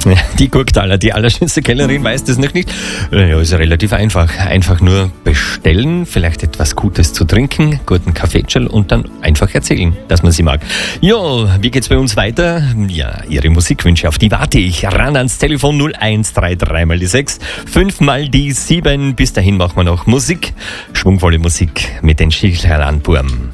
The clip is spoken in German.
Ja, die Gurktaler, die allerschönste Kellnerin, weiß das noch nicht. Ja, ist relativ einfach. Einfach nur bestellen, vielleicht etwas Gutes zu trinken, guten Kaffeetschel und dann einfach erzählen, dass man sie mag. Jo, wie geht's bei uns weiter? Ja, Ihre Musikwünsche, auf die warte ich. Ran ans Telefon 0133 mal die 6, 5 mal die 7. Bis dahin machen wir noch Musik. Schwungvolle Musik mit den Schichellandburm.